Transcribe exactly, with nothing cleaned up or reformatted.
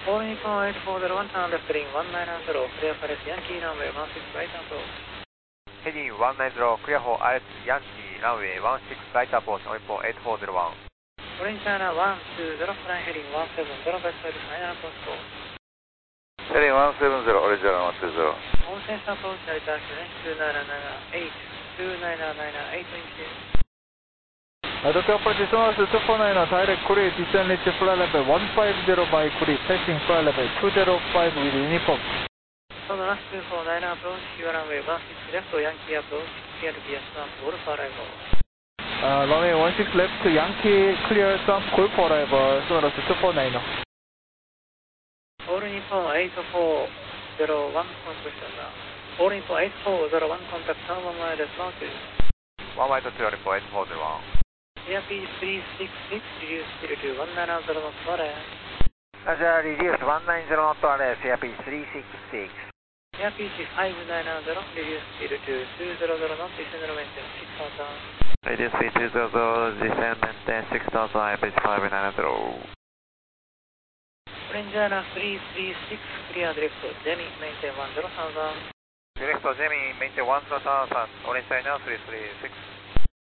All Nippon eight four zero one, turn left heading one nine zero, clear for Yankee runway one six right approach. Heading one nine zero, clear for Alex Yankee runway one six right approach, All Nippon eight four zero one. Orange China one two zero, flying heading one seven zero, best service final approach call. Heading one seven zero, Orange China one two zero. On sense approach, Delta two nine nine eight, two nine nine eight, thank you. Docker approach sonar two four nine, direct Korea, descend reach flight level one five zero by Korea, passing flight level two zero five with uniform. On the last two four nine approach, you are runway one six left, Yankee approach, clear to be a stamp, call for arrival. Uh, runway one six left, Yankee, clear, stamp, call for arrival, sonar two four nine. All Nippon eight four zero one, contact now. All Nippon eight four zero one, contact now, one mile left, now two. one mile to All Nippon eight four zero one. Airspeed three six six, reduce speed to one nine zero knots, sorry. Roger, reduce one nine zero knot to Alex, airspeed three six six. Airspeed five nine zero, reduce speed to two zero zero knots, descend and maintain six thousand. Reduce speed two zero zero, descend maintain six thousand, airspeed five nine zero. Orange China three three six, clear direct Jemmy, maintain one zero thousand. Direct Jemmy, maintain one zero thousand, Orange China three three six.